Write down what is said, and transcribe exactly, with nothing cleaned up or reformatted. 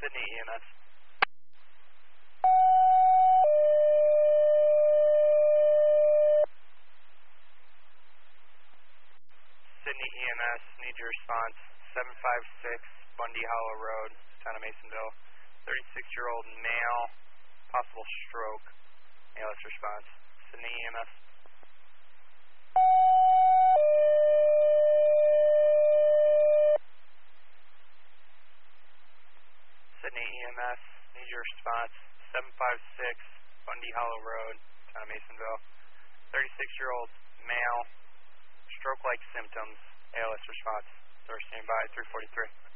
Sydney E M S. Sydney E M S, need your response. seven five six Bundy Hollow Road, town of Masonville. thirty-six-year-old male, possible stroke. A L S response. Sydney E M S. Sydney E M S, need your response. seven five six Bundy Hollow Road, town of Masonville. thirty-six-year-old male, stroke-like symptoms. A L S response. Door standby, three forty-three.